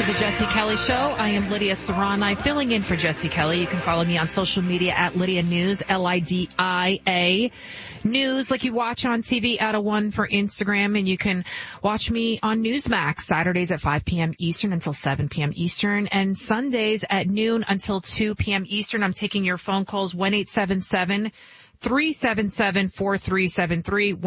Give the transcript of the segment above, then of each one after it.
to the Jesse Kelly Show. I am Lydia Serrani, filling in for Jesse Kelly. You can follow me on social media at Lydia News, Lydia News, like you watch on TV, at @1 for Instagram. And you can watch me on Newsmax Saturdays at 5 p.m. Eastern until 7 p.m. Eastern, and Sundays at noon until 2 p.m. Eastern. I'm taking your phone calls, 1-877-377-4373,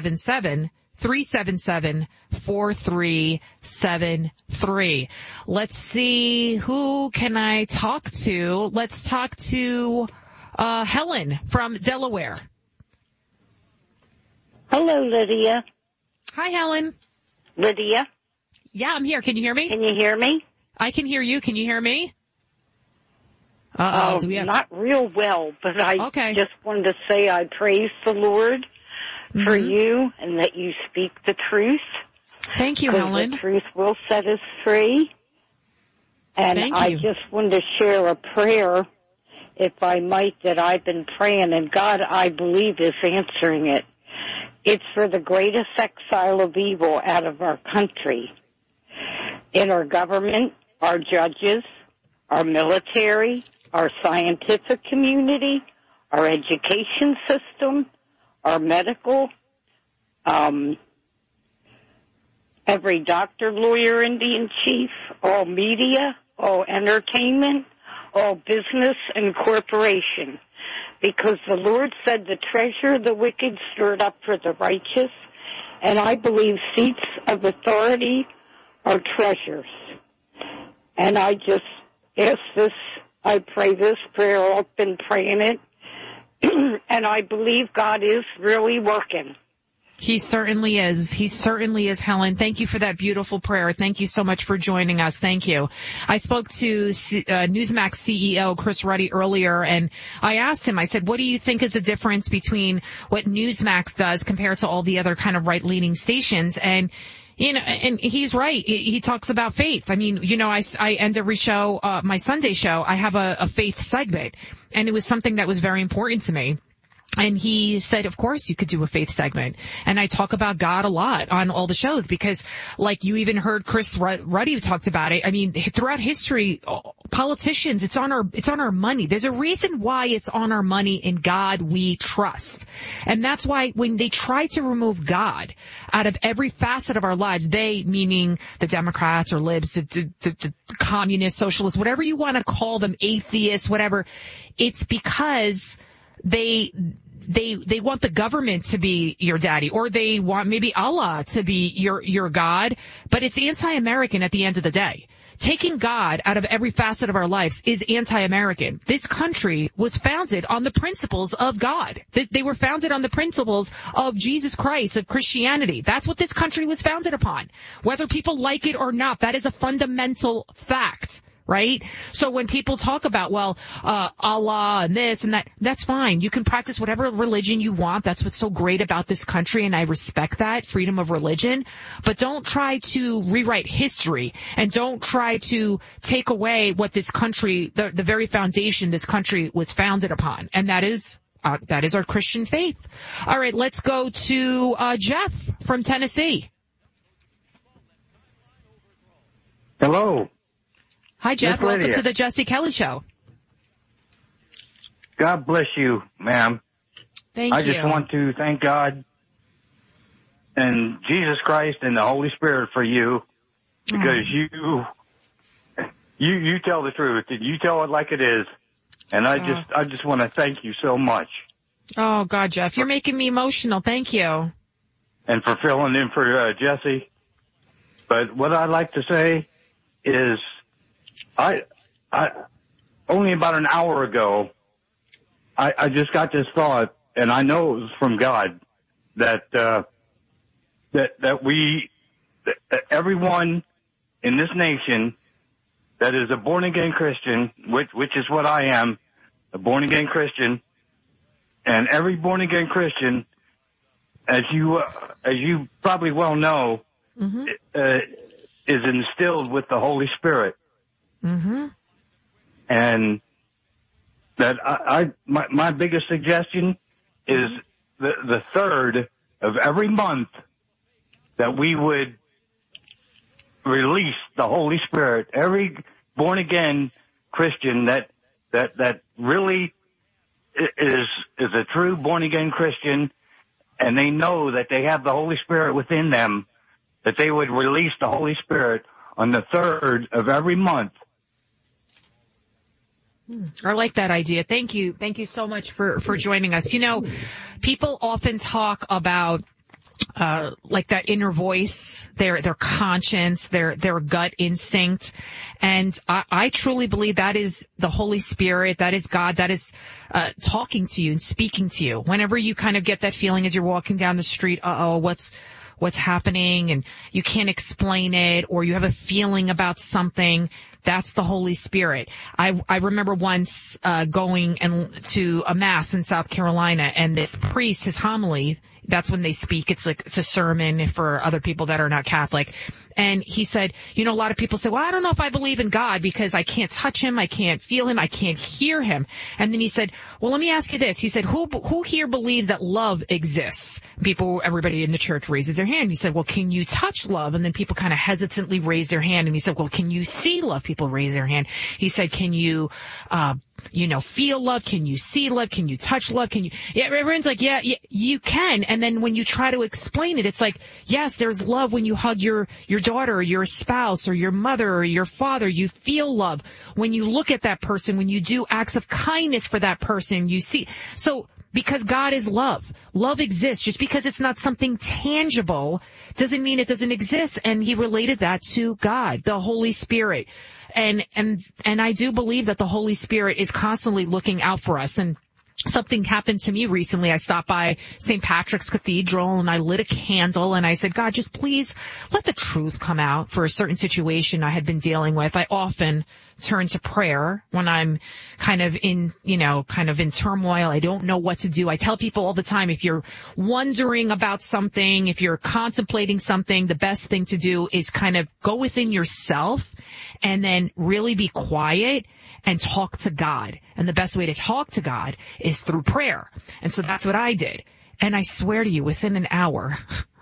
1-877-377-4373. Let's see, who can I talk to? Let's talk to Helen from Delaware. Hello, Lydia. Hi, Helen. Lydia? Yeah, I'm here. Can you hear me? Can you hear me? I can hear you. Can you hear me? Not real well, but I just wanted to say I praise the Lord for you and that you speak the truth. Thank you, Helen. The truth will set us free. And I just wanted to share a prayer, if I might, that I've been praying, and God, I believe, is answering it. It's for the greatest exile of evil out of our country, in our government, our judges, our military, our scientific community, our education system, our medical, every doctor, lawyer, Indian chief, all media, all entertainment, all business and corporation. Because the Lord said the treasure of the wicked stored up for the righteous, and I believe seats of authority are treasures. And I just ask this, I pray this prayer, I've been praying it, and I believe God is really working. He certainly is. He certainly is, Helen. Thank you for that beautiful prayer. Thank you so much for joining us. Thank you. I spoke to Newsmax CEO Chris Ruddy earlier, and I asked him, I said, what do you think is the difference between what Newsmax does compared to all the other kind of right-leaning stations? And you know, and he's right. He talks about faith. I mean, you know, I end every show, my Sunday show, I have a faith segment, and it was something that was very important to me. And he said, of course you could do a faith segment. And I talk about God a lot on all the shows because, like you even heard Chris Ruddy talked about it. I mean, throughout history, politicians, it's on our money. There's a reason why it's on our money. In God we trust. And that's why when they try to remove God out of every facet of our lives, they, meaning the Democrats or libs, the communists, socialists, whatever you want to call them, atheists, whatever, it's because they want the government to be your daddy, or they want maybe Allah to be your God, but it's anti-American at the end of the day. Taking God out of every facet of our lives is anti-American. This country was founded on the principles of God. They were founded on the principles of Jesus Christ, of Christianity. That's what this country was founded upon. Whether people like it or not, that is a fundamental fact. Right? So when people talk about, well, Allah and this and that, that's fine. You can practice whatever religion you want. That's what's so great about this country, and I respect that, freedom of religion. But don't try to rewrite history, and don't try to take away what this country, the very foundation this country was founded upon. And that is our Christian faith. All right, let's go to Jeff from Tennessee. Hello. Hi, Jeff. Welcome to the Jesse Kelly Show. God bless you, ma'am. Thank you. I just want to thank God and Jesus Christ and the Holy Spirit for you, because you tell the truth and you tell it like it is. And I just want to thank you so much. Oh, God, Jeff, you're making me emotional. Thank you. And for filling in for Jesse. But what I'd like to say is, I only about an hour ago, I just got this thought, and I know it was from God, that everyone in this nation that is a born again Christian, which is what I am, a born again Christian, and every born again Christian, as you probably well know, is instilled with the Holy Spirit. Mm-hmm. And that my biggest suggestion is the third of every month that we would release the Holy Spirit. Every born again Christian that really is a true born again Christian, and they know that they have the Holy Spirit within them, that they would release the Holy Spirit on the 3rd of every month. I like that idea. Thank you. Thank you so much for joining us. You know, people often talk about like that inner voice, their conscience, their gut instinct. And I truly believe that is the Holy Spirit, that is God, that is talking to you and speaking to you. Whenever you kind of get that feeling as you're walking down the street, what's happening, and you can't explain it, or you have a feeling about something, that's the Holy Spirit. I remember once going to a mass in South Carolina, and this priest, his homily, that's when they speak. It's a sermon for other people that are not Catholic. And he said, you know, a lot of people say, well, I don't know if I believe in God because I can't touch him, I can't feel him, I can't hear him. And then he said, well, let me ask you this. He said, who here believes that love exists? Everybody in the church raises their hand. He said, well, can you touch love? And then people kind of hesitantly raise their hand. And he said, well, can you see love? People raise their hand. He said, can you, feel love? Can you see love? Can you touch love? Everyone's like, yeah, you can. And then when you try to explain it, it's like, yes, there's love when you hug your daughter or your spouse or your mother or your father. You feel love when you look at that person, when you do acts of kindness for that person, you see. So because God is love. Love exists. Just because it's not something tangible doesn't mean it doesn't exist. And he related that to God, the Holy Spirit. And I do believe that the Holy Spirit is constantly looking out for us. And something happened to me recently. I stopped by St. Patrick's Cathedral and I lit a candle and I said, God, just please let the truth come out for a certain situation I had been dealing with. I often turn to prayer when I'm kind of in turmoil. I don't know what to do. I tell people all the time, if you're wondering about something, if you're contemplating something, the best thing to do is kind of go within yourself and then really be quiet and talk to God. And the best way to talk to God is through prayer. And so that's what I did. And I swear to you, within an hour,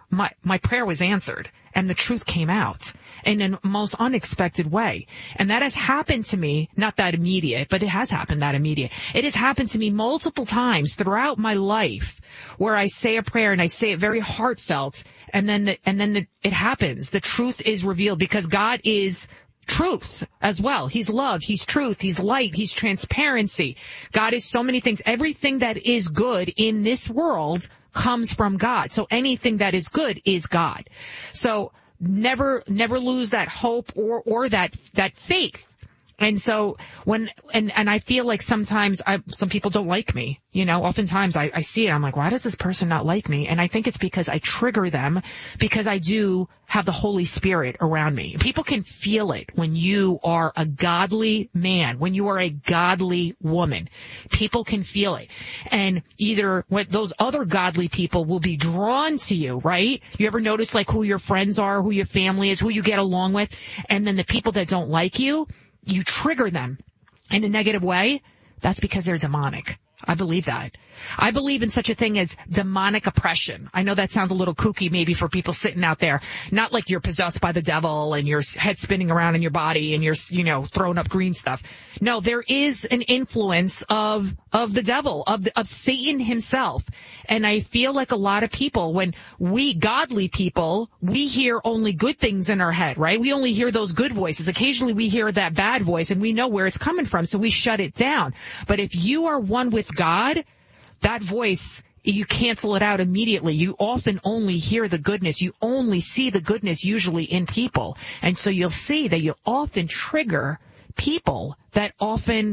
my prayer was answered and the truth came out in a most unexpected way. And that has happened to me, not that immediate, but it has happened that immediate. It has happened to me multiple times throughout my life where I say a prayer and I say it very heartfelt and then it happens. The truth is revealed because God is truth as well. He's love. He's truth. He's light. He's transparency. God is so many things. Everything that is good in this world comes from God. So anything that is good is God. So never lose that hope or that faith. And so and I feel like sometimes some people don't like me, oftentimes I see it. I'm like, why does this person not like me? And I think it's because I trigger them because I do have the Holy Spirit around me. People can feel it when you are a godly man, when you are a godly woman. People can feel it. And either those other godly people will be drawn to you, right? You ever notice like who your friends are, who your family is, who you get along with, and then the people that don't like you trigger them in a negative way, that's because they're demonic. I believe that. I believe in such a thing as demonic oppression. I know that sounds a little kooky maybe for people sitting out there. Not like you're possessed by the devil and your head spinning around in your body and you're, throwing up green stuff. No, there is an influence of the devil, of Satan himself. And I feel like a lot of people, when we godly people, we hear only good things in our head, right? We only hear those good voices. Occasionally we hear that bad voice and we know where it's coming from, so we shut it down. But if you are one with God, that voice, you cancel it out immediately. You often only hear the goodness. You only see the goodness usually in people. And so you'll see that you often trigger people that often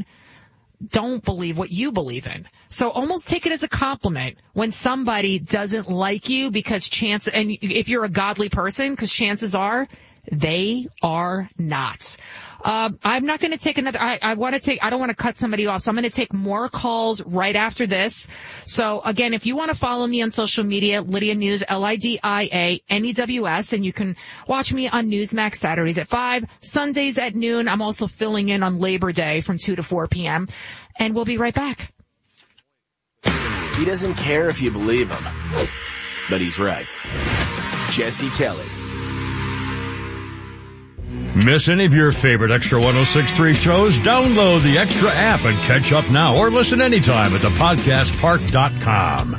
don't believe what you believe in. So almost take it as a compliment when somebody doesn't like you because and if you're a godly person, because chances are they are not. I'm not going to take another, I don't want to cut somebody off, so I'm going to take more calls right after this. So again, if you want to follow me on social media, Lydia News, LIDIANEWS, and you can watch me on Newsmax Saturdays at 5, Sundays at noon. I'm also filling in on Labor Day from 2 to 4 p.m. And we'll be right back. He doesn't care if you believe him, but he's right. Jesse Kelly. Miss any of your favorite Extra 106.3 shows? Download the Extra app and catch up now or listen anytime at thepodcastpark.com.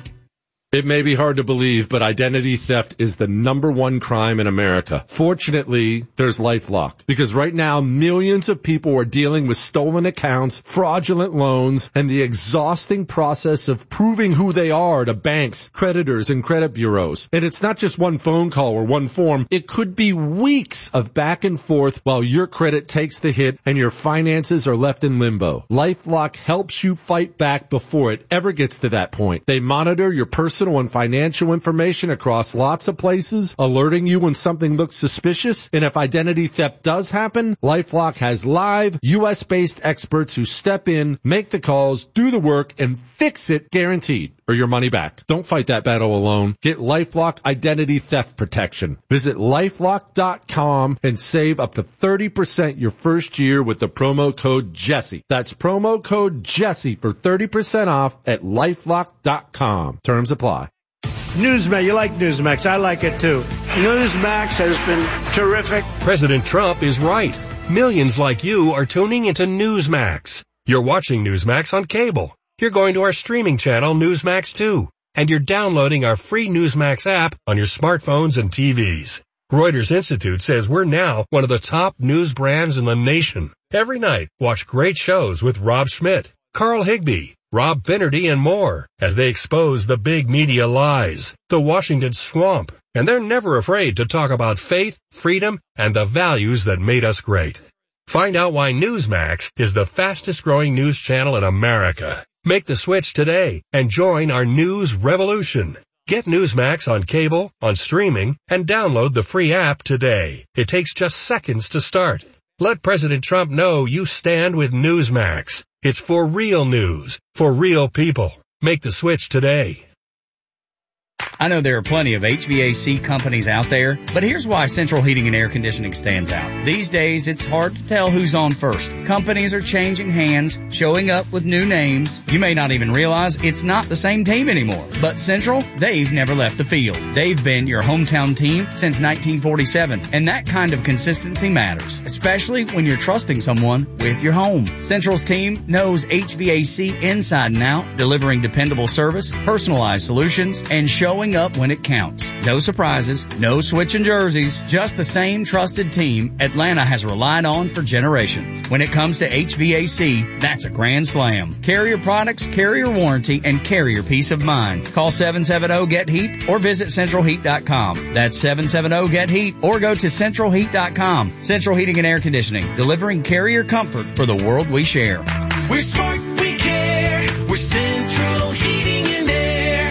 It may be hard to believe, but identity theft is the #1 crime in America. Fortunately, there's LifeLock, because right now millions of people are dealing with stolen accounts, fraudulent loans, and the exhausting process of proving who they are to banks, creditors, and credit bureaus. And it's not just one phone call or one form. It could be weeks of back and forth while your credit takes the hit and your finances are left in limbo. LifeLock helps you fight back before it ever gets to that point. They monitor your personal and financial information across lots of places, alerting you when something looks suspicious. And if identity theft does happen, LifeLock has live, U.S.-based experts who step in, make the calls, do the work, and fix it guaranteed, or your money back. Don't fight that battle alone. Get LifeLock Identity Theft Protection. Visit LifeLock.com and save up to 30% your first year with the promo code Jesse. That's promo code Jesse for 30% off at LifeLock.com. Terms apply. Newsmax, you like Newsmax. I like it too. Newsmax has been terrific. President Trump is right. Millions like you are tuning into Newsmax. You're watching Newsmax on cable. You're going to our streaming channel, Newsmax 2. And you're downloading our free Newsmax app on your smartphones and TVs. Reuters Institute says we're now one of the top news brands in the nation. Every night, watch great shows with Rob Schmidt, Carl Higbie, Rob Finnerty, and more as they expose the big media lies, the Washington swamp, and they're never afraid to talk about faith, freedom, and the values that made us great. Find out why Newsmax is the fastest growing news channel in America. Make the switch today and join our news revolution. Get Newsmax on cable, on streaming, and download the free app today. It takes just seconds to start. Let President Trump know you stand with Newsmax. It's for real news, for real people. Make the switch today. I know there are plenty of HVAC companies out there, but here's why Central Heating and Air Conditioning stands out. These days, it's hard to tell who's on first. Companies are changing hands, showing up with new names. You may not even realize it's not the same team anymore. But Central, they've never left the field. They've been your hometown team since 1947, and that kind of consistency matters, especially when you're trusting someone with your home. Central's team knows HVAC inside and out, delivering dependable service, personalized solutions, and showing up when it counts. No surprises, no switching jerseys, just the same trusted team Atlanta has relied on for generations. When it comes to HVAC, that's a grand slam. Carrier products, carrier warranty, and carrier peace of mind. Call 770-GET-HEAT or visit centralheat.com. That's 770-GET-HEAT or go to centralheat.com. Central Heating and Air Conditioning, delivering carrier comfort for the world we share. We're smart, we care. We're Central Heating and Air.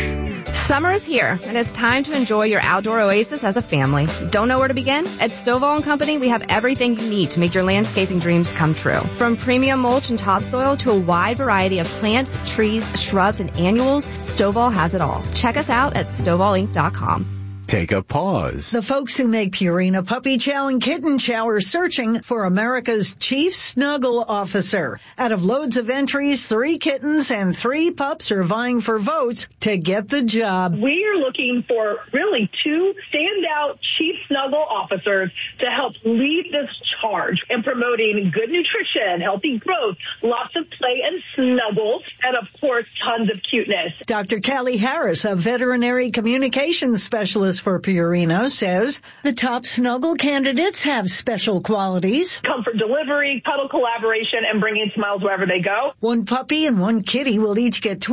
Summer is here, and it's time to enjoy your outdoor oasis as a family. Don't know where to begin? At Stovall & Company, we have everything you need to make your landscaping dreams come true. From premium mulch and topsoil to a wide variety of plants, trees, shrubs, and annuals, Stovall has it all. Check us out at StovallInc.com. Take a pause. The folks who make Purina Puppy Chow and Kitten Chow are searching for America's Chief Snuggle Officer. Out of loads of entries, 3 kittens and 3 pups are vying for votes to get the job. We are looking for really 2 standout Chief Snuggle Officers to help lead this charge in promoting good nutrition, healthy growth, lots of play and snuggles, and of course, tons of cuteness. Dr. Callie Harris, a veterinary communications specialist for Purina, says the top snuggle candidates have special qualities. Comfort delivery, cuddle collaboration, and bringing smiles wherever they go. 1 puppy and 1 kitty will each get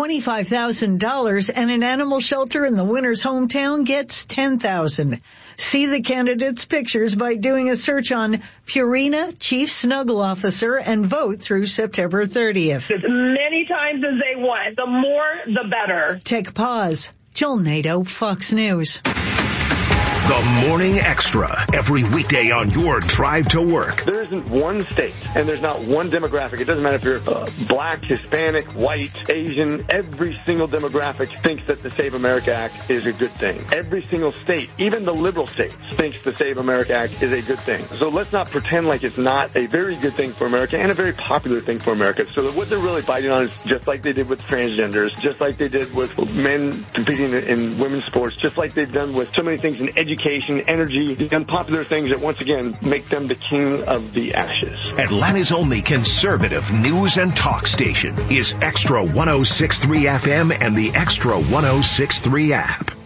$25,000, and an animal shelter in the winner's hometown gets $10,000. See the candidates' pictures by doing a search on Purina Chief Snuggle Officer and vote through September 30th. As many times as they want. The more, the better. Take a pause. Jill Nato, Fox News. The Morning Extra, every weekday on your drive to work. There isn't one state, and there's not one demographic. It doesn't matter if you're black, Hispanic, white, Asian. Every single demographic thinks that the Save America Act is a good thing. Every single state, even the liberal states, thinks the Save America Act is a good thing. So let's not pretend like it's not a very good thing for America and a very popular thing for America. So that what they're really fighting on is just like they did with transgenders, just like they did with men competing in women's sports, just like they've done with so many things in education education, energy, the unpopular things that, once again, make them the king of the ashes. Atlanta's only conservative news and talk station is Extra 106.3 FM and the Extra 106.3 app.